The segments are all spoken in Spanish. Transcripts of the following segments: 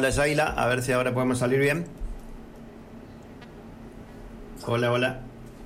Hola Yaila, a ver si ahora podemos salir bien. Hola, hola.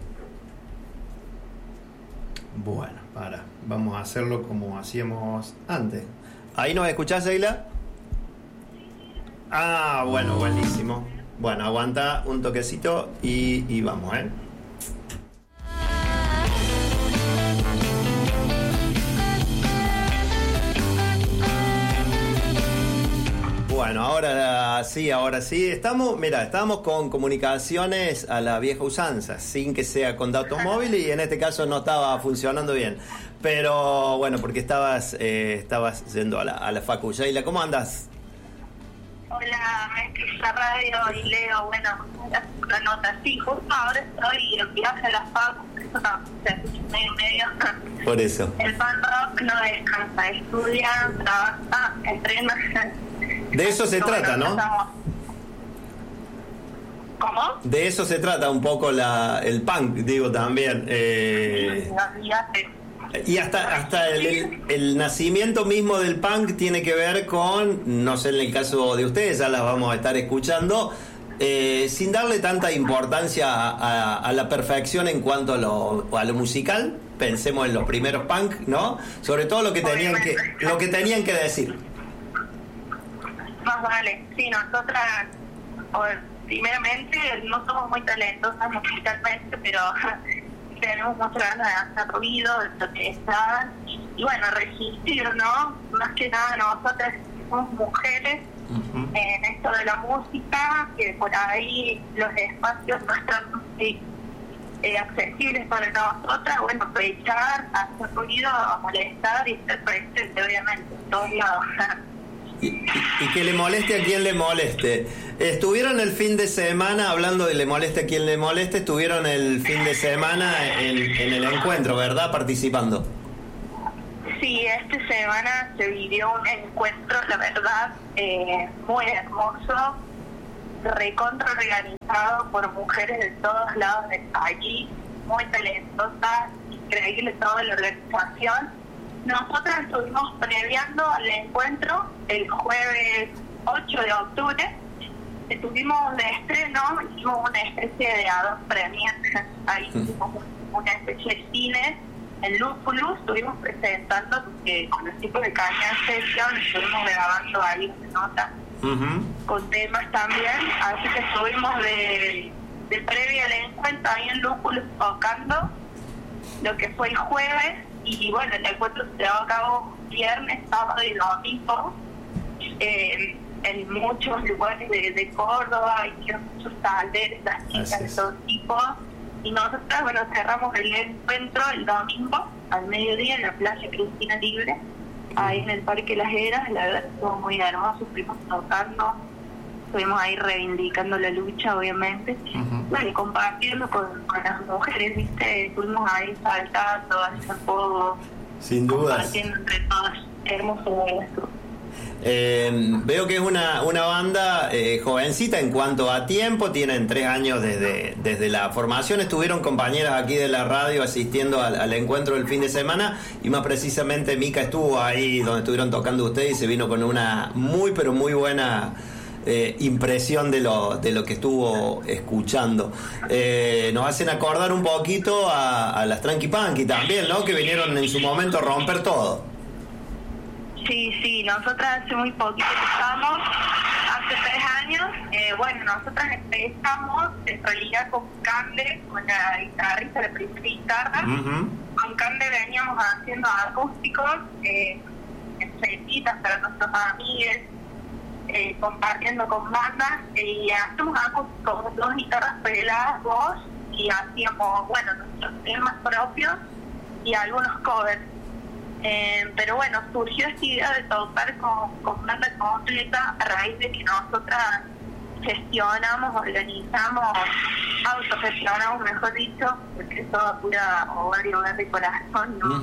Bueno, vamos a hacerlo como hacíamos antes. ¿Ahí nos escuchás, Yaila? Ah, bueno, buenísimo. Bueno, aguanta un toquecito y vamos, ¿eh? Bueno, ahora sí. Estábamos con comunicaciones a la vieja usanza, sin que sea con datos móviles, y en este caso no estaba funcionando bien. Pero bueno, porque estabas yendo a la facu. Yaila, ¿cómo andas? Hola, la radio y Leo, bueno, la nota. Sí, justo ahora estoy en viaje a la facu, eso no, se escucha medio. Por eso. El fan rock no descansa, estudia, trabaja, entrena. De eso se trata, ¿no? ¿Cómo? De eso se trata un poco el punk, digo también. Y hasta el nacimiento mismo del punk tiene que ver con, no sé, en el caso de ustedes, ya las vamos a estar escuchando, sin darle tanta importancia a la perfección en cuanto a lo musical. Pensemos en los primeros punk, ¿no? Sobre todo lo que tenían que decir. Más vale, sí, nosotras, primeramente, no somos muy talentosas musicalmente, pero tenemos mucha ganas de hacer ruido, de protestar y bueno, resistir, ¿no? Más que nada nosotras somos mujeres en esto de la música, que por ahí los espacios no están accesibles para nosotras, bueno, aprovechar, hacer ruido, molestar y ser presente, obviamente, en todos lados. Y que le moleste a quien le moleste. Estuvieron el fin de semana, hablando de le moleste a quien le moleste, estuvieron el fin de semana en el encuentro, ¿verdad? Participando. Sí, esta semana se vivió un encuentro, la verdad, muy hermoso, recontra organizado por mujeres de todos lados del país, muy talentosas, increíble toda la organización. Nosotras estuvimos previando el encuentro el jueves 8 de octubre. Estuvimos de estreno, hicimos una especie de Adult Premier, ahí hicimos una especie de cine en Lúpulus, estuvimos presentando, porque con los tipos de Caña Session estuvimos grabando ahí una nota con temas también, así que estuvimos de previa al encuentro ahí en Lúpulus tocando lo que fue el jueves. Y bueno, el encuentro se llevó a cabo viernes, sábado y domingo en muchos lugares de Córdoba, hicieron muchos talleres, las chicas de todo tipo. Y nosotros, bueno, cerramos el encuentro el domingo al mediodía en la playa Cristina Libre, ahí en el Parque Las Heras. La verdad estuvo muy hermoso, fuimos tocando, estuvimos ahí reivindicando la lucha, obviamente. Bueno, y compartiendo con las mujeres, ¿viste? Estuvimos ahí saltando, haciendo fuego. Sin dudas. Compartiendo entre todas. Hermoso eso. Veo que es una banda jovencita en cuanto a tiempo, tienen 3 años desde la formación. Estuvieron compañeras aquí de la radio asistiendo al encuentro del fin de semana, y más precisamente Mica estuvo ahí donde estuvieron tocando ustedes y se vino con una muy pero muy buena impresión de lo que estuvo escuchando. Nos hacen acordar un poquito a las Tranqui Punky también, ¿no? Que vinieron en su momento a romper todo. Sí, nosotras hace muy poquito empezamos, hace 3 años. Bueno, nosotras empezamos en realidad con Cande, con la guitarrista, la primera guitarra. Con Cande veníamos haciendo acústicos, en setitas para nuestros amigos, compartiendo con bandas, y hacemos acústicos con 2 guitarras peladas, voz, y hacíamos, bueno, nuestros temas propios y algunos covers. Pero bueno, surgió esta idea de tocar con banda completa a raíz de que nosotras gestionamos, organizamos, autogestionamos, mejor dicho, porque eso apura ovario de corazón, no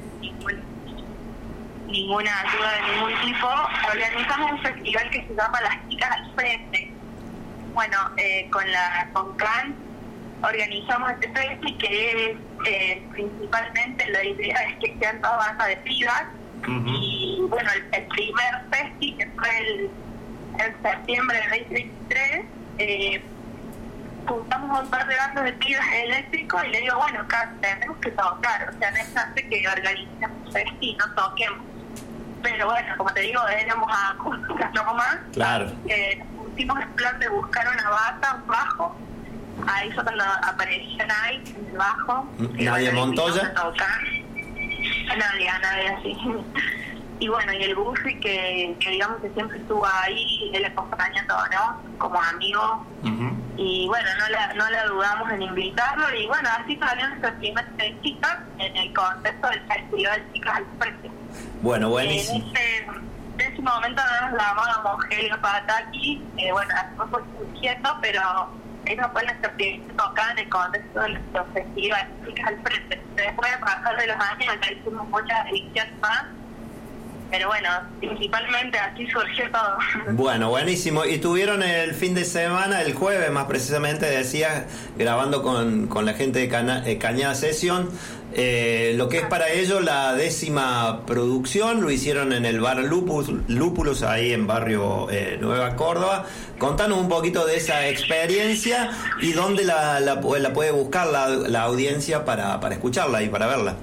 ninguna ayuda de ningún tipo. Organizamos un festival que se llama Las Chicas al Frente. Bueno, con Can organizamos este festival que es principalmente la idea es que sean todas bandas de pibas. Y bueno, el primer festival, que fue el septiembre del 2023, juntamos un par de bandos de pibes eléctricos y le digo, bueno, acá tenemos que tocar, o sea, no es antes que organicemos y no toquemos. Pero bueno, como te digo, éramos acústicas nomás. Claro. Pusimos el plan de buscar una bata, un bajo. Ahí fue cuando apareció Nike en el bajo. ¿Nadie Montoya? Nadie así. Y bueno, y el Buffy que digamos que siempre estuvo ahí, él acompañándonos como amigo. Y bueno, no la dudamos en invitarlo. Y bueno, así salió nuestra primera cita en el contexto del Festival Chicas al Frente. Bueno, buenísimo. En ese momento no nos llamábamos Helga Pataki, bueno, después fue surgiendo, pero esa fue nuestra primera tocada en el contexto de nuestro festival Chicas al Frente. Después de pasar de los años, acá hicimos muchas ediciones más, pero bueno, principalmente así surgió todo. Bueno, buenísimo. Y tuvieron el fin de semana, el jueves más precisamente, decías, grabando con la gente de Cañada Session, lo que es para ellos la 10ª producción. Lo hicieron en el bar Lúpulos, ahí en barrio Nueva Córdoba. Contanos un poquito de esa experiencia y dónde la puede buscar la audiencia para escucharla y para verla.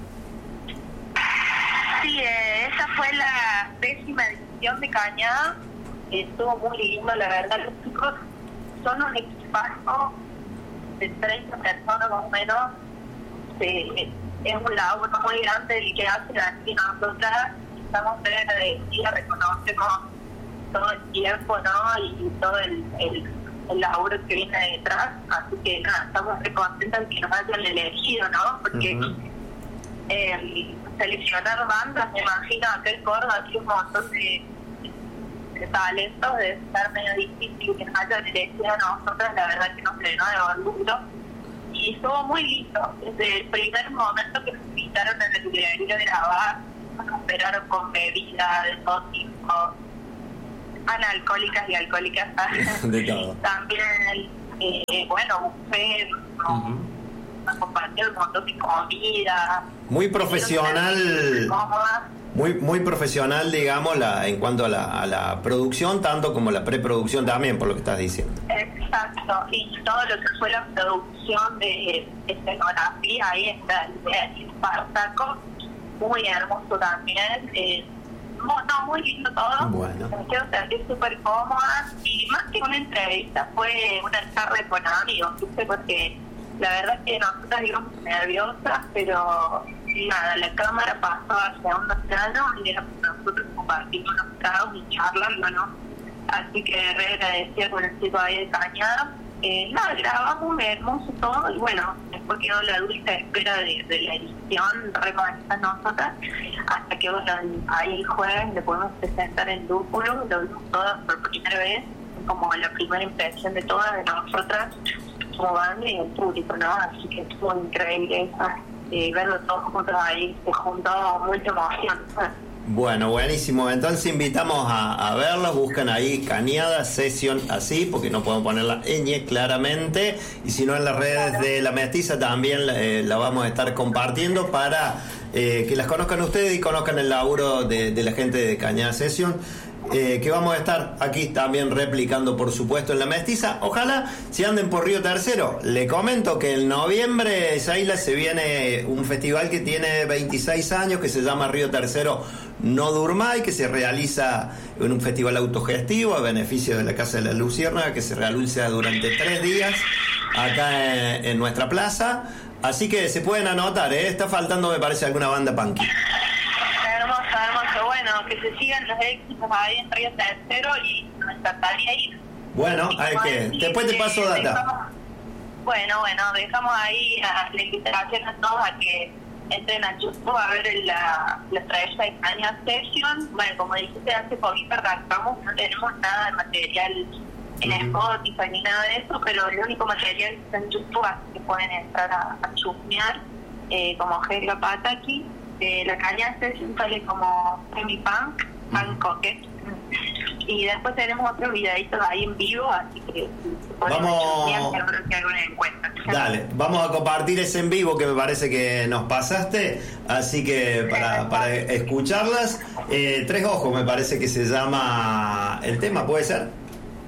Sí, esa fue la 10ª edición de Cañada. Estuvo muy lindo, la verdad. Los chicos son un equipazo de 30 personas más o menos. Es un laburo muy grande el que hacen aquí. Nosotras estamos muy agradecidas, reconocemos todo el tiempo, ¿no? Y todo el laburo que viene detrás. Así que nada, estamos muy contentas de que nos hayan elegido, ¿no? Porque seleccionar bandas, me imagino acá en Córdoba hay un montón de talentos, de estar medio difícil que nos hayan elegido a nosotras. La verdad que nos llenó de orgullo. Y estuvo muy lindo. Desde el primer momento que nos invitaron a la librería a grabar, nos esperaron con bebidas de todo tipo, analcohólicas y alcohólicas. De todo. También, bueno, buffet, nos compartieron un montón de comida. Muy profesional. Muy profesional, digamos, en cuanto a la producción, tanto como la preproducción también, por lo que estás diciendo. Exacto, y todo lo que fue la producción de escenografía, ahí está el Espartaco, muy hermoso también. Muy lindo todo. Bueno. Me quiero sentir súper cómoda, y más que una entrevista, fue una charla con amigos, ¿viste? Porque la verdad que nosotras íbamos nerviosas, pero nada, la cámara pasó al segundo plano y era nosotros compartimos los tragos y charlando, ¿no? Así que re agradecida con el chico ahí de Cañada. Nada, grabamos hermoso todo y bueno, después quedó la dulce espera de la edición, reconectar nosotras, hasta que bueno, ahí el jueves le podemos presentar el Lúpulo, lo vimos todas por primera vez, como la primera impresión de todas de nosotras como banda y el público, ¿no? Así que estuvo increíble verlo todos juntos ahí, se juntó mucha emoción. Bueno, buenísimo. Entonces invitamos a verlos. Buscan ahí Cañada Session así, porque no podemos poner la ñ claramente. Y si no, en las redes de La Mestiza también la vamos a estar compartiendo para que las conozcan ustedes y conozcan el laburo de la gente de Cañada Session. Que vamos a estar aquí también replicando, por supuesto, en La Mestiza. Ojalá si anden por Río Tercero. Le comento que en noviembre, Zaila, se viene un festival que tiene 26 años, que se llama Río Tercero No Durmay, que se realiza en un festival autogestivo a beneficio de la Casa de la Luciérnaga, que se realiza durante 3 días acá en nuestra plaza. Así que se pueden anotar, está faltando, me parece, alguna banda punky. Hermoso. Bueno, que se sigan los éxitos ahí en Río Tercero y nos encantaría ir. Bueno, hay que después te paso data. Dejamos ahí la invitación a todos a que entren a YouTube a ver la estrategia de Cañada Session. Bueno, como dijiste, hace poquito arrancamos, no tenemos nada de material en Spotify ni nada de eso, pero el único material está en YouTube, así que pueden entrar a chusmear, como Helga Pataki. La Cañada Session sale como semi-punk, punk coquet. Y después tenemos otros videitos ahí en vivo, así que dale, vamos a compartir ese en vivo que me parece que nos pasaste, así que para escucharlas. Tres Ojos me parece que se llama el tema, ¿puede ser?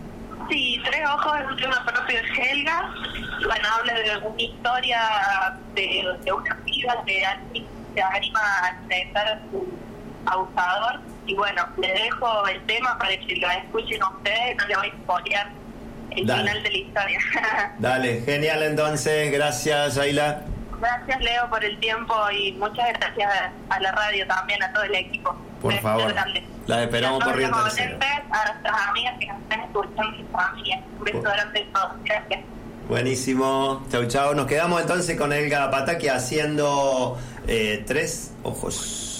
Sí, Tres Ojos es un tema propio de Helga. Bueno, habla de una historia de una piba que se anima a enfrentar a su abusador. Y bueno, le dejo el tema para que lo escuchen ustedes, no le voy a spoilear el final de la historia. Dale, genial entonces, gracias Ayla. Gracias Leo por el tiempo y muchas gracias a la radio también, a todo el equipo. Por favor, las esperamos por Río Tercero. A nuestras amigas que nos están escuchando y familia. Un beso grande a todos, gracias. Buenísimo, chau chau. Nos quedamos entonces con Helga Pataki haciendo Tres Ojos.